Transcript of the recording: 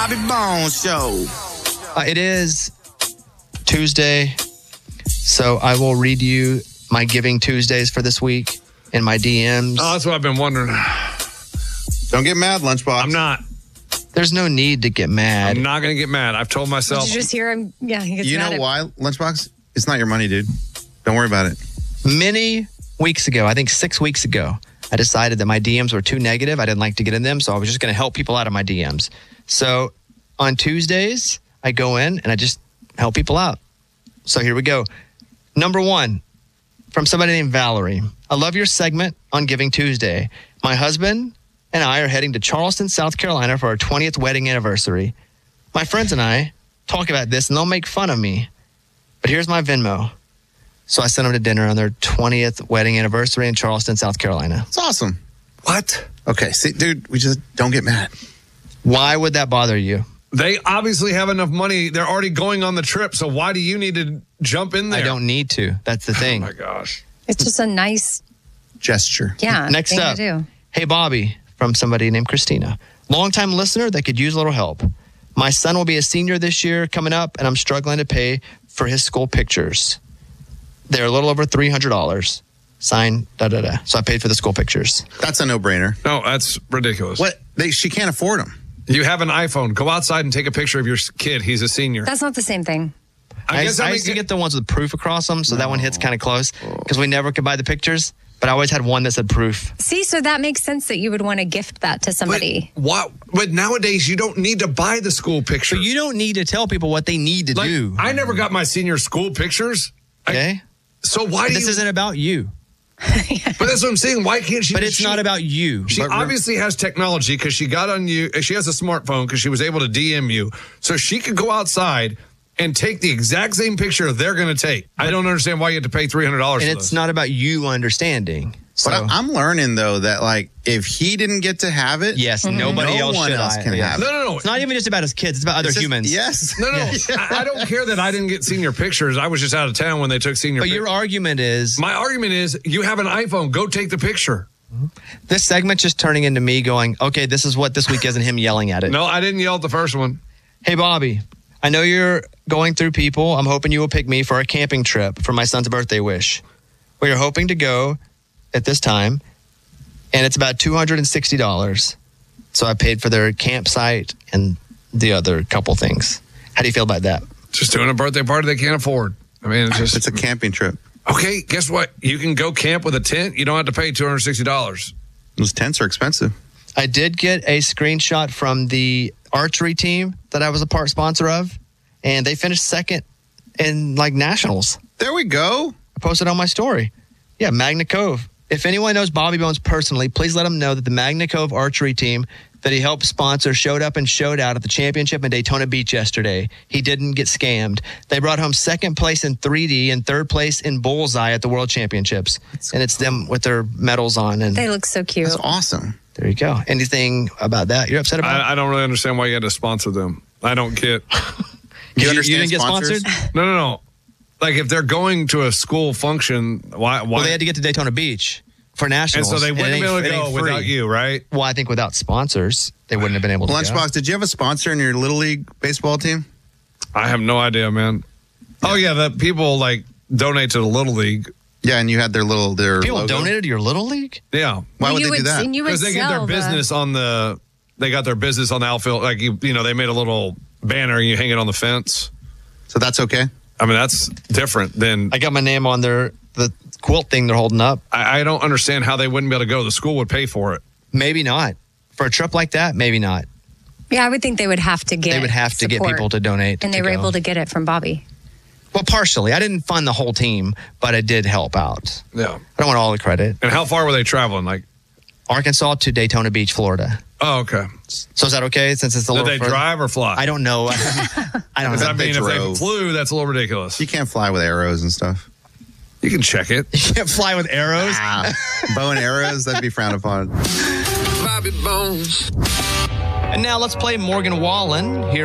Bobby Bones Show. It is Tuesday, so I will read you my Giving Tuesdays for this week in my DMs. Oh, that's what I've been wondering. Don't get mad, Lunchbox. I'm not. There's no need to get mad. I'm not going to get mad. I've told myself. Did you just hear him? Yeah, he gets You mad know why, Lunchbox? It's not your money, dude. Don't worry about it. Many weeks ago, I think 6 weeks ago, I decided that my DMs were too negative. I didn't like to get in them, so I was just going to help people out of my DMs. So on Tuesdays, I go in and I just help people out. So here we go. Number one, from somebody named Valerie. I love your segment on Giving Tuesday. My husband and I are heading to Charleston, South Carolina for our 20th wedding anniversary. My friends and I talk about this and they'll make fun of me. But here's my Venmo. So I sent them to dinner on their 20th wedding anniversary in Charleston, South Carolina. It's awesome. What? Okay, see, dude, we just don't get mad. Why would that bother you? They obviously have enough money. They're already going on the trip. So why do you need to jump in there? I don't need to. That's the thing. Oh, my gosh. It's just a nice, Gesture. Next thing up. to do. Hey, Bobby, from somebody named Christina. Longtime listener that could use a little help. My son will be a senior this year coming up, and I'm struggling to pay for his school pictures. They're a little over $300. Sign, da-da-da. So I paid for the school pictures. That's a no-brainer. No, that's ridiculous. What? She can't afford them. You have an iPhone. Go outside and take a picture of your kid. He's a senior. That's not the same thing. I used to get the ones with proof across them, so that one hits kind of close because we never could buy the pictures, but I always had one that said proof. See, so that makes sense that you would want to gift that to somebody. But nowadays, you don't need to buy the school picture. But you don't need to tell people what they need to do. I never got my senior school pictures. Okay? So why do This isn't about you. But that's what I'm saying. Why can't she? But it's not about you. She obviously has technology because she got on you. She has a smartphone because she was able to DM you. So she could go outside and take the exact same picture they're going to take. I don't understand why you have to pay $300 And it's not about you understanding. So, But I'm learning, though, that, like, if he didn't get to have it, yes, nobody no else one should else can have it. No. It's not even just about his kids. It's about other humans. Yes. No. I don't care that I didn't get senior pictures. I was just out of town when they took senior But pictures. your argument is... My argument is you have an iPhone. Go take the picture. This segment's just turning into me going, okay, this is what this week is, and him yelling at it. No, I didn't yell at the first one. Hey, Bobby, I know you're going through people. I'm hoping you will pick me for a camping trip for my son's birthday wish. We are hoping to go at this time, and it's about $260. So I paid for their campsite and the other couple things. How do you feel about that? Just doing a birthday party they can't afford. I mean, It's a camping trip. Okay, guess what? You can go camp with a tent. You don't have to pay $260. Those tents are expensive. I did get a screenshot from the archery team that I was a part sponsor of, and they finished second in like nationals. There we go. I posted on my story. Yeah, Magna Cove. If anyone knows Bobby Bones personally, please let him know that the Magna Cove archery team that he helped sponsor showed up and showed out at the championship in Daytona Beach yesterday. He didn't get scammed. They brought home second place in 3D and third place in Bullseye at the World Championships. And it's them with their medals on. And They look so cute. That's awesome. there you go. Anything about that you're upset about? I don't really understand why you had to sponsor them. I don't get. You you understand didn't get sponsors? sponsored? No. Like if they're going to a school function, why? Well, they had to get to Daytona Beach for nationals. And so they wouldn't it be able ain't- to it go ain't free. without you, right? Well, I think without sponsors, they wouldn't have been able to go. Lunchbox, did you have a sponsor in your Little League baseball team? I have no idea, man. Oh yeah, that people like donate to the Little League. Yeah, and you had their People logo. donated to your Little League? Yeah, Why would you they do that? And you would because they get their sell business on the. They got their business on the outfield. Like you know, they made a little banner and you hang it on the fence. So that's okay? I mean, that's different than. I got my name on the quilt thing they're holding up. I don't understand how they wouldn't be able to go. The school would pay for it. Maybe not. For a trip like that, maybe not. Yeah, I would think they would have to get They would have to get support. people to donate. And they to were go. able to get it from Bobby. Well, partially. I didn't fund the whole team, but I did help out. Yeah. I don't want all the credit. And how far were they traveling? Like, Arkansas to Daytona Beach, Florida. oh, okay. So is that okay since it's a Did little they further? drive or fly? I don't know. I don't Does know. that mean if they drove. flew, that's a little ridiculous. You can't fly with arrows and stuff. You can check it. You can't fly with arrows. Bow and arrows, that'd be frowned upon. Bobby Bones. And now let's play Morgan Wallen here.